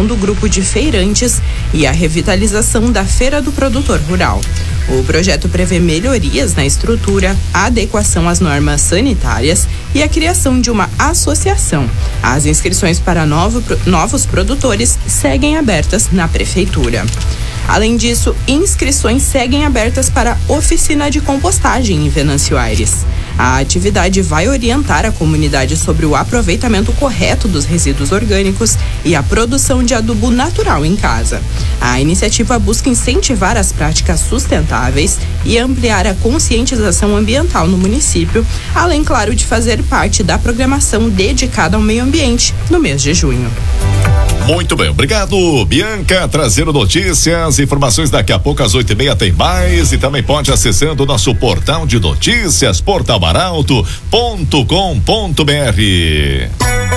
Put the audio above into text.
criação do grupo de feirantes e a revitalização da Feira do Produtor Rural. O projeto prevê melhorias na estrutura, a adequação às normas sanitárias e a criação de uma associação. As inscrições para novos produtores seguem abertas na Prefeitura. Além disso, inscrições seguem abertas para oficina de compostagem em Venâncio Aires. A atividade vai orientar a comunidade sobre o aproveitamento correto dos resíduos orgânicos e a produção de adubo natural em casa. A iniciativa busca incentivar as práticas sustentáveis e ampliar a conscientização ambiental no município, além, claro, de fazer parte da programação dedicada ao meio ambiente no mês de junho. Muito bem, obrigado, Bianca, trazendo notícias, informações daqui a pouco às 8:30 tem mais, e também pode acessando o nosso portal de notícias, portalaralto.com.br.